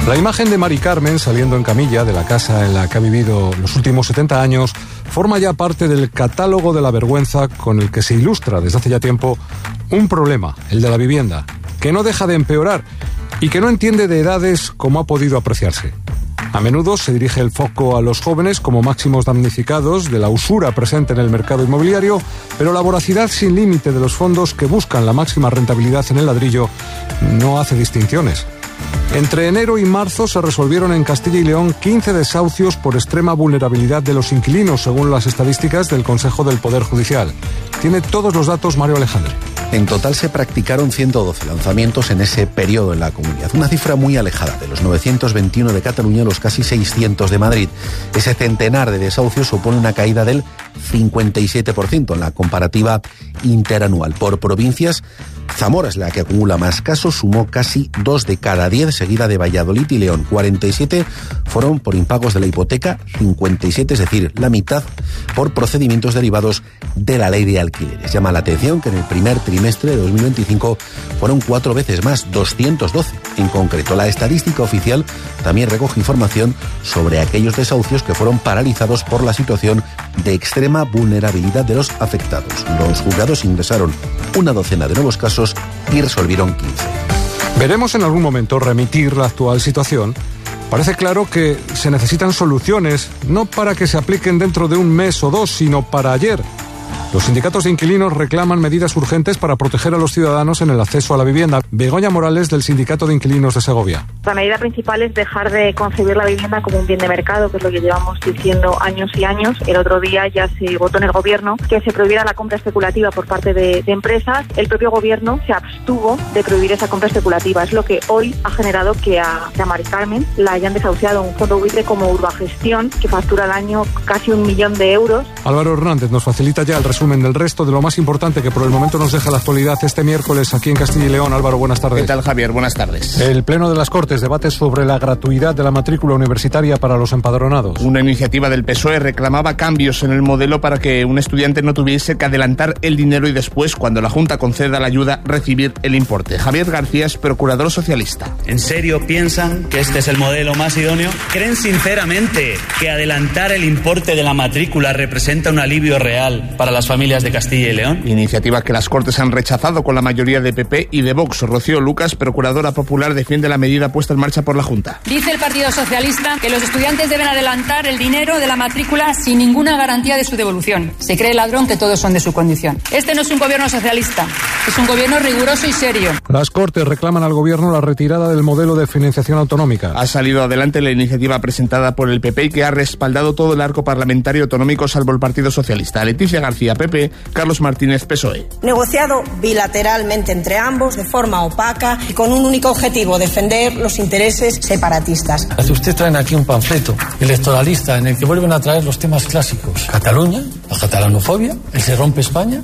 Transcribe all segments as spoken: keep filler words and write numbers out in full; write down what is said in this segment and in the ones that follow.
La imagen de Mari Carmen saliendo en camilla de la casa en la que ha vivido los últimos setenta años forma ya parte del catálogo de la vergüenza con el que se ilustra desde hace ya tiempo un problema, el de la vivienda, que no deja de empeorar y que no entiende de edades cómo ha podido apreciarse. A menudo se dirige el foco a los jóvenes como máximos damnificados de la usura presente en el mercado inmobiliario, pero la voracidad sin límite de los fondos que buscan la máxima rentabilidad en el ladrillo no hace distinciones. Entre enero y marzo se resolvieron en Castilla y León quince desahucios por extrema vulnerabilidad de los inquilinos, según las estadísticas del Consejo del Poder Judicial. Tiene todos los datos Mario Alejandre. En total se practicaron ciento doce lanzamientos en ese periodo en la comunidad, una cifra muy alejada de los novecientos veintiuno de Cataluña y los casi seiscientos de Madrid. Ese centenar de desahucios supone una caída del cincuenta y siete por ciento en la comparativa interanual. Por provincias, Zamora es la que acumula más casos, sumó casi dos de cada diez, seguida de Valladolid y León. cuarenta y siete fueron por impagos de la hipoteca, cincuenta y siete, es decir, la mitad, por procedimientos derivados de la ley de alquileres. Llama la atención que en el primer trimestre de dos mil veinticinco fueron cuatro veces más, doscientos doce en concreto. La estadística oficial también recoge información sobre aquellos desahucios que fueron paralizados por la situación de extrema vulnerabilidad de los afectados. Los juzgados ingresaron una docena de nuevos casos y resolvieron quince. Veremos en algún momento remitir la actual situación. Parece claro que se necesitan soluciones, no para que se apliquen dentro de un mes o dos, sino para ayer. Los sindicatos de inquilinos reclaman medidas urgentes para proteger a los ciudadanos en el acceso a la vivienda. Begoña Morales, del Sindicato de Inquilinos de Segovia. La medida principal es dejar de concebir la vivienda como un bien de mercado, que es lo que llevamos diciendo años y años. El otro día ya se votó en el Gobierno que se prohibiera la compra especulativa por parte de, de empresas. El propio Gobierno se abstuvo de prohibir esa compra especulativa. Es lo que hoy ha generado que a, a Mari Carmen la hayan desahuciado un fondo buitre como Urbagestión, que factura al año casi un millón de euros. Álvaro Hernández nos facilita ya el resumen del resto de lo más importante que por el momento nos deja la actualidad este miércoles aquí en Castilla y León. Álvaro, buenas tardes. ¿Qué tal, Javier? Buenas tardes. El Pleno de las Cortes debate sobre la gratuidad de la matrícula universitaria para los empadronados. Una iniciativa del P S O E reclamaba cambios en el modelo para que un estudiante no tuviese que adelantar el dinero y después, cuando la Junta conceda la ayuda, recibir el importe. Javier García es procurador socialista. ¿En serio piensan que este es el modelo más idóneo? ¿Creen sinceramente que adelantar el importe de la matrícula representa un alivio real para las familias de Castilla y León? Iniciativa que las Cortes han rechazado con la mayoría de P P y de Vox. Rocío Lucas, procuradora popular, defiende la medida puesta en marcha por la Junta. Dice el Partido Socialista que los estudiantes deben adelantar el dinero de la matrícula sin ninguna garantía de su devolución. Se cree el ladrón que todos son de su condición. Este no es un gobierno socialista, es un gobierno riguroso y serio. Las Cortes reclaman al Gobierno la retirada del modelo de financiación autonómica. Ha salido adelante la iniciativa presentada por el P P y que ha respaldado todo el arco parlamentario autonómico salvo el Partido Socialista. Leticia García, P P, Carlos Martínez, P S O E. Negociado bilateralmente entre ambos, de forma opaca y con un único objetivo: defender los intereses separatistas. Ustedes traen aquí un panfleto electoralista en el que vuelven a traer los temas clásicos. Cataluña, la catalanofobia, el se rompe España.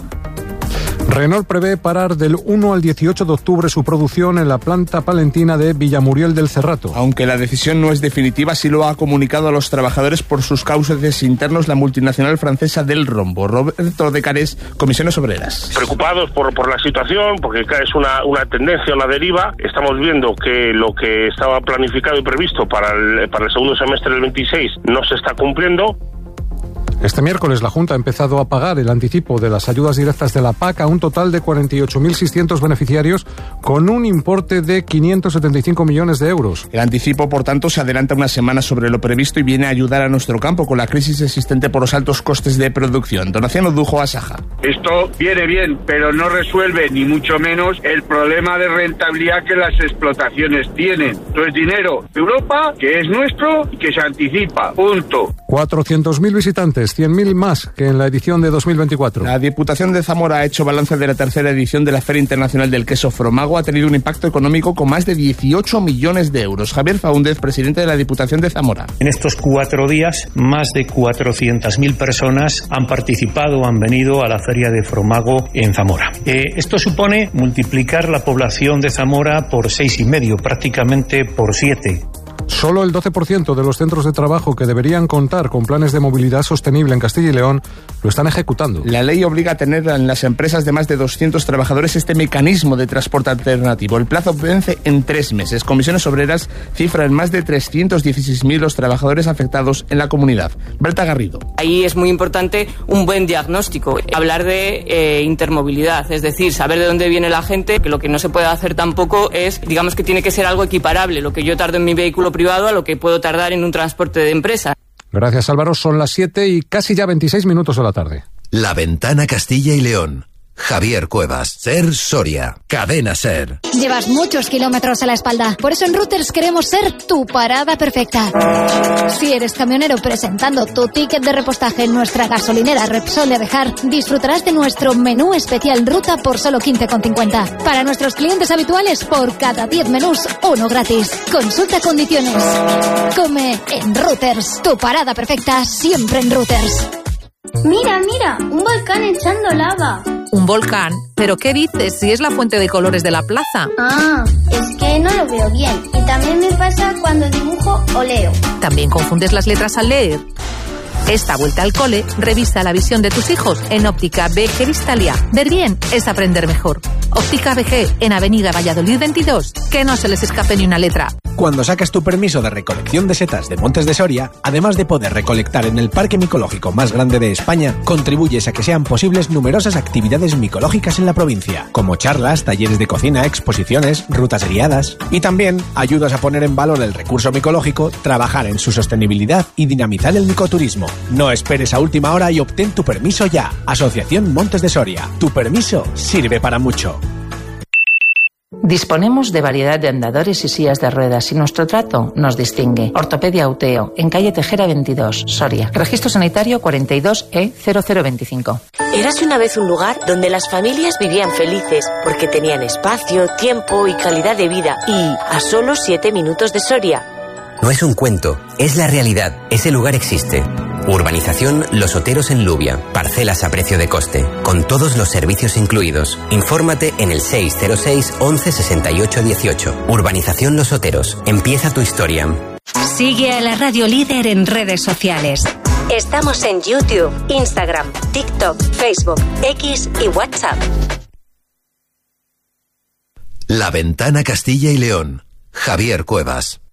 Renault prevé parar del uno al dieciocho de octubre su producción en la planta palentina de Villamuriel del Cerrato. Aunque la decisión no es definitiva, sí lo ha comunicado a los trabajadores por sus cauces internos la multinacional francesa Del Rombo. Roberto de Carés, Comisiones Obreras. Preocupados por, por la situación, porque es una, una tendencia, una deriva. Estamos viendo que lo que estaba planificado y previsto para el, para el segundo semestre del veintiséis no se está cumpliendo. Este miércoles la Junta ha empezado a pagar el anticipo de las ayudas directas de la P A C a un total de cuarenta y ocho mil seiscientos beneficiarios con un importe de quinientos setenta y cinco millones de euros. El anticipo, por tanto, se adelanta una semana sobre lo previsto y viene a ayudar a nuestro campo con la crisis existente por los altos costes de producción. Donaciano Dujo, Asaja. Esto viene bien, pero no resuelve ni mucho menos el problema de rentabilidad que las explotaciones tienen. Entonces, dinero de Europa, que es nuestro y que se anticipa. Punto. cuatrocientos mil visitantes, cien mil más que en la edición de dos mil veinticuatro. La Diputación de Zamora ha hecho balance de la tercera edición de la Feria Internacional del Queso Fromago. Ha tenido un impacto económico con más de dieciocho millones de euros. Javier Faúndez, presidente de la Diputación de Zamora. En estos cuatro días, más de cuatrocientas mil personas han participado, han venido a la Feria de Fromago en Zamora. Eh, esto supone multiplicar la población de Zamora por seis y medio, prácticamente por siete. Solo el doce por ciento de los centros de trabajo que deberían contar con planes de movilidad sostenible en Castilla y León lo están ejecutando. La ley obliga a tener en las empresas de más de doscientos trabajadores este mecanismo de transporte alternativo. El plazo vence en tres meses. Comisiones Obreras cifra en más de trescientos dieciséis mil los trabajadores afectados en la comunidad. Berta Garrido. Ahí es muy importante un buen diagnóstico. Hablar de eh, intermovilidad, es decir, saber de dónde viene la gente, que lo que no se puede hacer tampoco es, digamos que tiene que ser algo equiparable, lo que yo tardo en mi vehículo privado a lo que puedo tardar en un transporte de empresa. Gracias, Álvaro. Son las siete y casi ya veintiséis minutos de la tarde. La Ventana Castilla y León. Javier Cuevas, Ser Soria, Cadena Ser. Llevas muchos kilómetros a la espalda, por eso en Routers queremos ser tu parada perfecta. Si eres camionero presentando tu ticket de repostaje en nuestra gasolinera Repsol de Abejar, disfrutarás de nuestro menú especial ruta por solo quince con cincuenta. Para nuestros clientes habituales, por cada diez menús, uno gratis. Consulta condiciones. Come en Routers, tu parada perfecta siempre en Routers. Mira, mira, un volcán echando lava. ¿Un volcán? ¿Pero qué dices? Si es la fuente de colores de la plaza. Ah, es que no lo veo bien. Y también me pasa cuando dibujo o leo. ¿También confundes las letras al leer? Esta vuelta al cole, revisa la visión de tus hijos en Óptica B G Vistalia. Ver bien es aprender mejor. Óptica B G en Avenida Valladolid veintidós. Que no se les escape ni una letra. Cuando sacas tu permiso de recolección de setas de Montes de Soria, además de poder recolectar en el parque micológico más grande de España, contribuyes a que sean posibles numerosas actividades micológicas en la provincia, como charlas, talleres de cocina, exposiciones, rutas guiadas. Y también ayudas a poner en valor el recurso micológico, trabajar en su sostenibilidad y dinamizar el micoturismo. No esperes a última hora y obtén tu permiso ya. Asociación Montes de Soria. Tu permiso sirve para mucho. Disponemos de variedad de andadores y sillas de ruedas y nuestro trato nos distingue. Ortopedia Auteo, en calle Tejera veintidós, Soria. Registro sanitario cuarenta y dos E cero cero veinticinco. Érase una vez un lugar donde las familias vivían felices porque tenían espacio, tiempo y calidad de vida. Y a solo siete minutos de Soria. No es un cuento, es la realidad. Ese lugar existe. Urbanización Los Oteros en Lubia. Parcelas a precio de coste, con todos los servicios incluidos. Infórmate en el seis cero seis once sesenta y ocho dieciocho. Urbanización Los Oteros. Empieza tu historia. Sigue a la Radio Líder en redes sociales. Estamos en YouTube, Instagram, TikTok, Facebook, X y WhatsApp. La Ventana Castilla y León. Javier Cuevas.